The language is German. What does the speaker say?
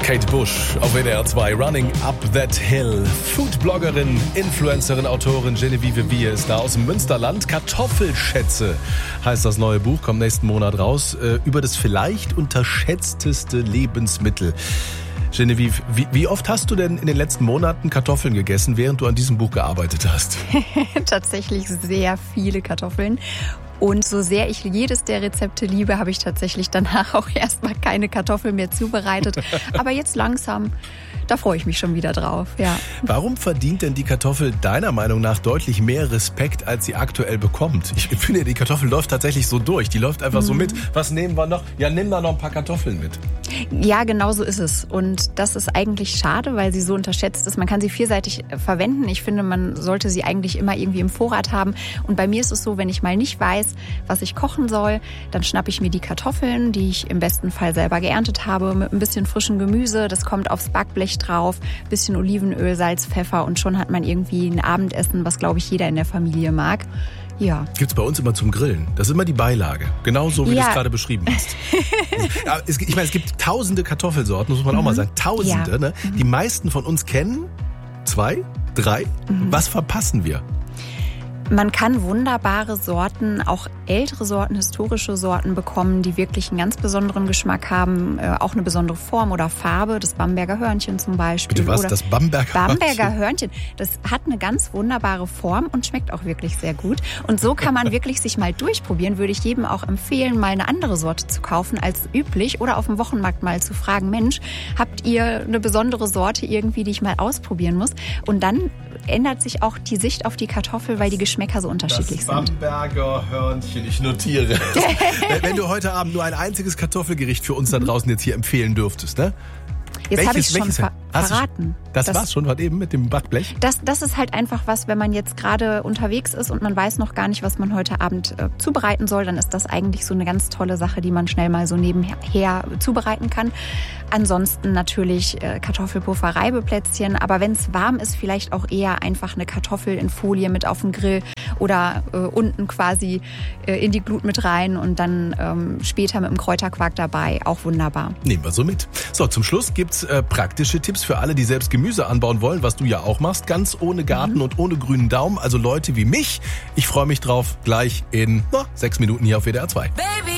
Kate Bush auf WDR 2, Running Up That Hill. Foodbloggerin, Influencerin, Autorin Genevieve Wier ist da aus dem Münsterland. Kartoffelschätze heißt das neue Buch, kommt nächsten Monat raus, über das vielleicht unterschätzteste Lebensmittel. Genevieve, wie oft hast du denn in den letzten Monaten Kartoffeln gegessen, während du an diesem Buch gearbeitet hast? Tatsächlich sehr viele Kartoffeln. Und so sehr ich jedes der Rezepte liebe, habe ich tatsächlich danach auch erstmal keine Kartoffeln mehr zubereitet. Aber jetzt langsam, da freue ich mich schon wieder drauf, ja. Warum verdient denn die Kartoffel deiner Meinung nach deutlich mehr Respekt, als sie aktuell bekommt? Ich finde, die Kartoffel läuft tatsächlich so durch. Die läuft einfach so mit. Was nehmen wir noch? Ja, nimm da noch ein paar Kartoffeln mit. Ja, genau so ist es. Und das ist eigentlich schade, weil sie so unterschätzt ist. Man kann sie vielseitig verwenden. Ich finde, man sollte sie eigentlich immer irgendwie im Vorrat haben. Und bei mir ist es so, wenn ich mal nicht weiß, was ich kochen soll, dann schnappe ich mir die Kartoffeln, die ich im besten Fall selber geerntet habe, mit ein bisschen frischem Gemüse. Das kommt aufs Backblech drauf, bisschen Olivenöl, Salz, Pfeffer und schon hat man irgendwie ein Abendessen, was, glaube ich, jeder in der Familie mag. Ja. Gibt's bei uns immer zum Grillen. Das ist immer die Beilage. Genauso wie du es gerade beschrieben hast. Ja, ich meine, es gibt tausende Kartoffelsorten, muss man auch mal sagen. Tausende. Ja. Ne? Die meisten von uns kennen 2, 3. Was verpassen wir? Man kann wunderbare Sorten, auch ältere Sorten, historische Sorten bekommen, die wirklich einen ganz besonderen Geschmack haben, auch eine besondere Form oder Farbe. Das Bamberger Hörnchen zum Beispiel. Bitte was? Oder das Bamberger Hörnchen. Das hat eine ganz wunderbare Form und schmeckt auch wirklich sehr gut. Und so kann man wirklich sich mal durchprobieren. Würde ich jedem auch empfehlen, mal eine andere Sorte zu kaufen als üblich oder auf dem Wochenmarkt mal zu fragen, Mensch, habt ihr eine besondere Sorte irgendwie, die ich mal ausprobieren muss? Und dann ändert sich auch die Sicht auf die Kartoffel, weil die Geschmäcker so unterschiedlich sind. Bamberger Hörnchen, ich notiere. Wenn du heute Abend nur ein einziges Kartoffelgericht für uns da draußen jetzt hier empfehlen dürftest, ne? Jetzt habe ich schon verraten. Das war's schon gerade eben mit dem Backblech? Das ist halt einfach was, wenn man jetzt gerade unterwegs ist und man weiß noch gar nicht, was man heute Abend zubereiten soll, dann ist das eigentlich so eine ganz tolle Sache, die man schnell mal so nebenher zubereiten kann. Ansonsten natürlich Kartoffelpuffer, Reibeplätzchen, aber wenn es warm ist, vielleicht auch eher einfach eine Kartoffel in Folie mit auf den Grill oder unten quasi in die Glut mit rein und dann später mit dem Kräuterquark dabei, auch wunderbar. Nehmen wir so mit. So, zum Schluss gibt's praktische Tipps für alle, die selbst Gemüse anbauen wollen, was du ja auch machst, ganz ohne Garten und ohne grünen Daumen, also Leute wie mich. Ich freue mich drauf, gleich in 6 Minuten hier auf WDR 2.